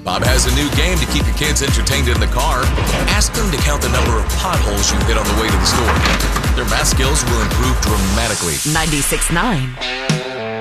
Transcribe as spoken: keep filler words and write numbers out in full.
Bob has a new game to keep your kids entertained in the car. Ask them to count the number of potholes you hit on the way to the store. Their math skills will improve dramatically. ninety-six point nine